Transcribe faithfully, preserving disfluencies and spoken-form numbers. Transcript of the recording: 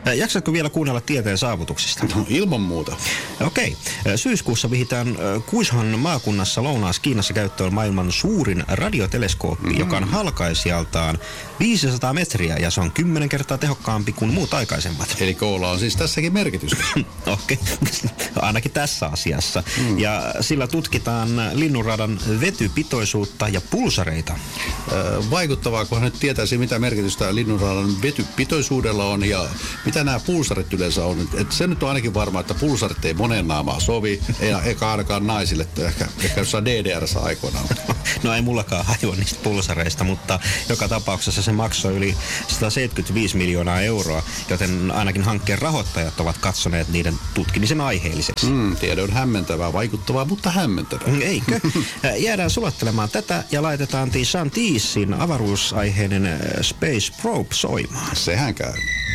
Jaksatko vielä kuunnella tieteen saavutuksista? No, ilman muuta. Okei. Syyskuussa vihitään Kuishan maakunnassa Lounais-Kiinassa käyttöön maailman suurin radioteleskooppi, mm. joka on halkaisijaltaan viisisataa metriä ja se on kymmenen kertaa tehokkaampi kuin muut aikaisemmat. Eli koolla on siis tässäkin merkitystä. Okei, ainakin tässä asiassa. Mm. Ja sillä tutkitaan linnunradan vetypitoisuutta ja pulsareita. Äh, vaikuttavaa, kunhan nyt tietäisi, mitä merkitystä linnunradan vetypitoisuudella on ja mitä nämä pulsarit yleensä on. Et se nyt on ainakin varma, että pulsarit ei monen naamaa sovi, eikä ainakaan naisille, ehkä, ehkä jossain D D R:ssä aikoinaan. No ei mullakaan hajua niistä pulsareista, mutta joka tapauksessa se maksoi yli sata seitsemänkymmentäviisi miljoonaa euroa, joten ainakin hankkeen rahoittajat ovat katsoneet niiden tutkimisen aiheelliseksi. Mm, tiede on hämmentävää, vaikuttavaa, mutta hämmentävää. Eikö? Jäädään sulattelemaan tätä ja laitetaan Tishan Tiisin avaruusaiheinen Space Probe soimaan. Sehän käy.